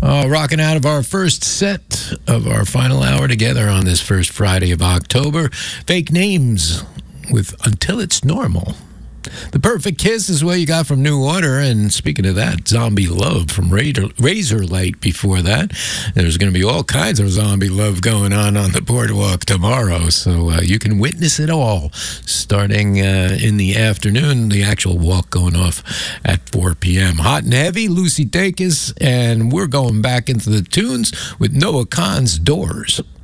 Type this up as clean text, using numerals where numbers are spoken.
Rocking out of our first set of our final hour together on this first Friday of October. Fake Names with Until It's Normal. The Perfect Kiss is what you got from New Order. And speaking of that, Zombie Love from Razorlight before that. There's going to be all kinds of zombie love going on the boardwalk tomorrow. So you can witness it all starting in the afternoon. The actual walk going off at 4 p.m. Hot and Heavy, Lucy Dacus. And we're going back into the tunes with Noah Kahan's Doors.